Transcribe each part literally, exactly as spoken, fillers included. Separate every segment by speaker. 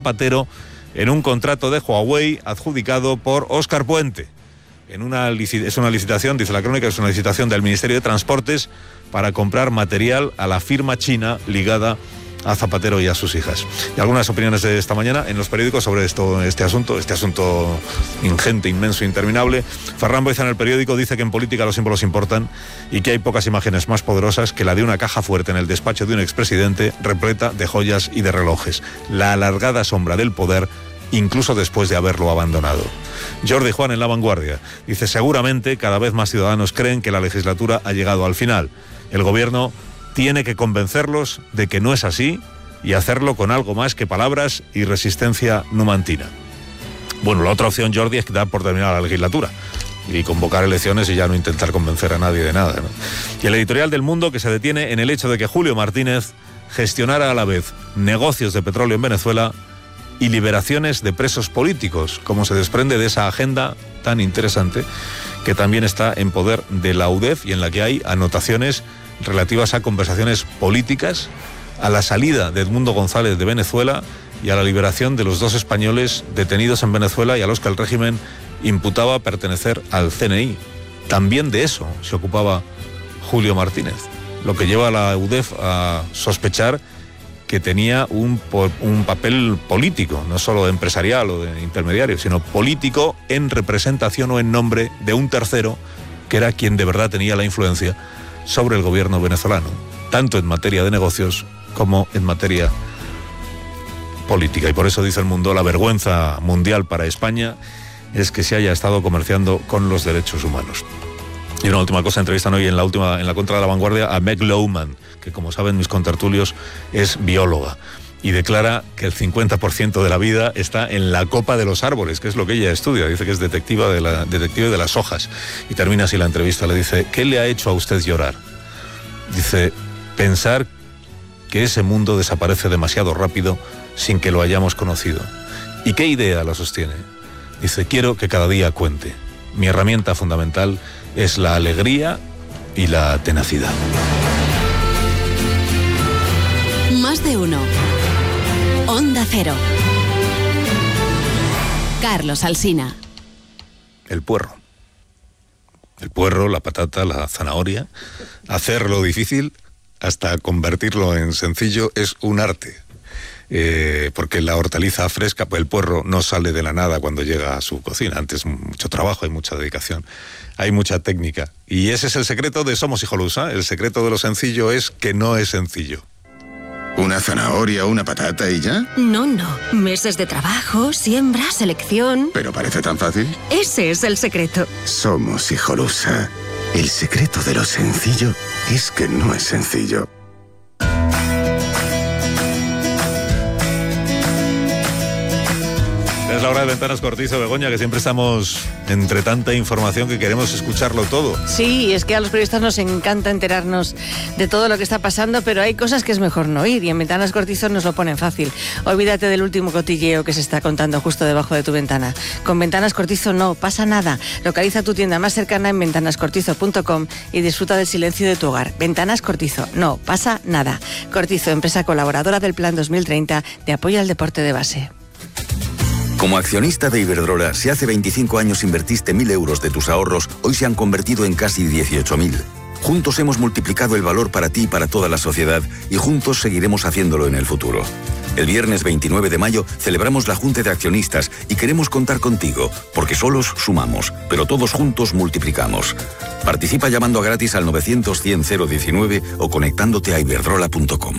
Speaker 1: Zapatero en un contrato de Huawei adjudicado por Óscar Puente. En una, es una licitación, dice la crónica, es una licitación del Ministerio de Transportes para comprar material a la firma china ligada a Zapatero y a sus hijas. Y algunas opiniones de esta mañana en los periódicos sobre esto, este asunto, este asunto ingente, inmenso, interminable. Ferran Boiza en El Periódico dice que en política los símbolos importan y que hay pocas imágenes más poderosas que la de una caja fuerte en el despacho de un expresidente repleta de joyas y de relojes. La alargada sombra del poder, incluso después de haberlo abandonado. Jordi Juan en La Vanguardia dice: seguramente cada vez más ciudadanos creen que la legislatura ha llegado al final. El gobierno tiene que convencerlos de que no es así y hacerlo con algo más que palabras y resistencia numantina. Bueno, la otra opción, Jordi, es dar por terminada la legislatura y convocar elecciones y ya no intentar convencer a nadie de nada, ¿no? Y el editorial del Mundo, que se detiene en el hecho de que Julio Martínez gestionara a la vez negocios de petróleo en Venezuela y liberaciones de presos políticos, como se desprende de esa agenda tan interesante que también está en poder de la U D E F y en la que hay anotaciones relativas a conversaciones políticas, a la salida de Edmundo González de Venezuela y a la liberación de los dos españoles detenidos en Venezuela y a los que el régimen imputaba pertenecer al C N I. También de eso se ocupaba Julio Martínez, lo que lleva a la U D E F a sospechar que tenía un, un papel político, no solo empresarial o de intermediario, sino político en representación o en nombre de un tercero que era quien de verdad tenía la influencia sobre el gobierno venezolano, tanto en materia de negocios como en materia política. Y por eso dice El Mundo: la vergüenza mundial para España es que se haya estado comerciando con los derechos humanos. Y una última cosa, entrevistan hoy en la última, en la contra de La Vanguardia a Meg Lowman, que como saben mis contertulios es bióloga, y declara que el cincuenta por ciento de la vida está en la copa de los árboles, que es lo que ella estudia. Dice que es detectiva de la, detective de las hojas. Y termina así la entrevista, le dice: ¿qué le ha hecho a usted llorar? Dice: pensar que ese mundo desaparece demasiado rápido sin que lo hayamos conocido. ¿Y qué idea la sostiene? Dice: quiero que cada día cuente. Mi herramienta fundamental es la alegría y la tenacidad.
Speaker 2: Más de uno. Onda Cero. Carlos Alsina.
Speaker 1: El puerro. El puerro, la patata, la zanahoria. Hacerlo difícil hasta convertirlo en sencillo es un arte. Eh, porque la hortaliza fresca, pues el puerro no sale de la nada cuando llega a su cocina. Antes mucho trabajo, hay mucha dedicación, hay mucha técnica. Y ese es el secreto de Somos Hijolusa. El secreto de lo sencillo es que no es sencillo.
Speaker 3: ¿Una zanahoria, una patata y ya?
Speaker 4: No, no. Meses de trabajo, siembra, selección...
Speaker 3: ¿Pero parece tan fácil?
Speaker 4: Ese es el secreto.
Speaker 3: Somos Hijolusa. El secreto de lo sencillo es que no es sencillo.
Speaker 1: Es la hora de Ventanas Cortizo, Begoña, que siempre estamos entre tanta información que queremos escucharlo todo.
Speaker 5: Sí, es que a los periodistas nos encanta enterarnos de todo lo que está pasando, pero hay cosas que es mejor no oír, y en Ventanas Cortizo nos lo ponen fácil. Olvídate del último cotilleo que se está contando justo debajo de tu ventana. Con Ventanas Cortizo no pasa nada. Localiza tu tienda más cercana en ventanas cortizo punto com y disfruta del silencio de tu hogar. Ventanas Cortizo, no pasa nada. Cortizo, empresa colaboradora del Plan dos mil treinta de apoyo al deporte de base.
Speaker 6: Como accionista de Iberdrola, si hace veinticinco años invertiste mil euros de tus ahorros, hoy se han convertido en casi dieciocho mil. Juntos hemos multiplicado el valor para ti y para toda la sociedad, y juntos seguiremos haciéndolo en el futuro. El viernes veintinueve de mayo celebramos la Junta de Accionistas y queremos contar contigo, porque solos sumamos, pero todos juntos multiplicamos. Participa llamando gratis al novecientos cien cero diecinueve o conectándote a iberdrola punto com.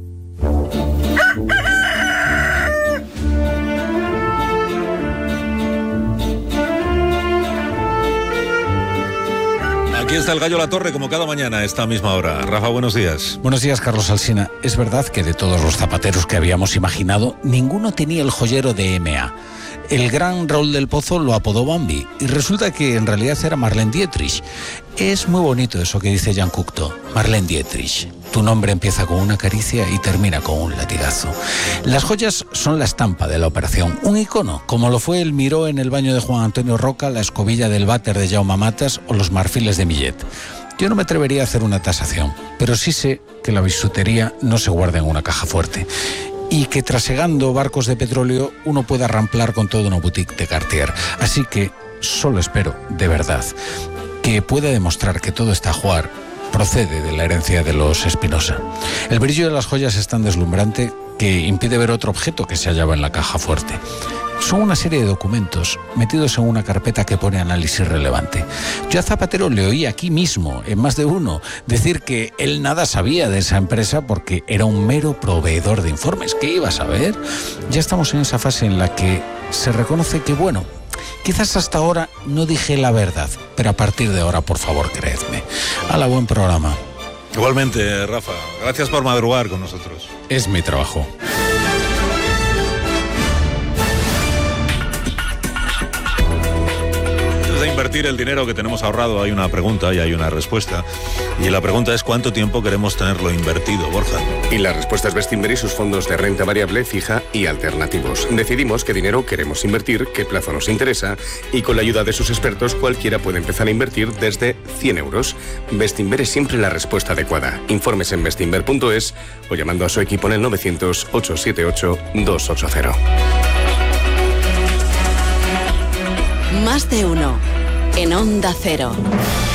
Speaker 1: Aquí está el Gallo La Torre, como cada mañana a esta misma hora. Rafa, buenos días.
Speaker 7: Buenos días, Carlos Alsina. Es verdad que de todos los zapateros que habíamos imaginado, ninguno tenía el joyero de M A. El gran Raúl del Pozo lo apodó Bambi, y resulta que en realidad era Marlene Dietrich. Es muy bonito eso que dice Jean Cocteau. Marlene Dietrich. Tu nombre empieza con una caricia y termina con un latigazo. Las joyas son la estampa de la operación, un icono, como lo fue el Miró en el baño de Juan Antonio Roca, la escobilla del váter de Jaume Matas o los marfiles de Millet. Yo no me atrevería a hacer una tasación, pero sí sé que la bisutería no se guarda en una caja fuerte. y que trasegando barcos de petróleo uno pueda ramplar con toda una boutique de Cartier. Así que solo espero, de verdad, que pueda demostrar que todo este ajuar procede de la herencia de los Espinosa. El brillo de las joyas es tan deslumbrante que impide ver otro objeto que se hallaba en la caja fuerte. Son una serie de documentos metidos en una carpeta que pone análisis relevante. Yo a Zapatero le oí aquí mismo, en más de uno, decir que él nada sabía de esa empresa porque era un mero proveedor de informes. ¿Qué iba a saber? Ya estamos en esa fase en la que se reconoce que, bueno, quizás hasta ahora no dije la verdad, pero a partir de ahora, por favor, creedme. Hala, buen programa.
Speaker 1: Igualmente, Rafa. Gracias por madrugar con nosotros.
Speaker 7: Es mi trabajo.
Speaker 1: Invertir el dinero que tenemos ahorrado, hay una pregunta y hay una respuesta, y la pregunta es ¿cuánto tiempo queremos tenerlo invertido, Borja?
Speaker 8: Y la respuesta es Bestinver y sus fondos de renta variable, fija y alternativos. Decidimos qué dinero queremos invertir, qué plazo nos interesa, y con la ayuda de sus expertos cualquiera puede empezar a invertir desde cien euros. Bestinver es siempre la respuesta adecuada. Informes en bestinver punto es o llamando a su equipo en el novecientos, ochocientos setenta y ocho, doscientos ochenta.
Speaker 2: Más de uno en Onda Cero.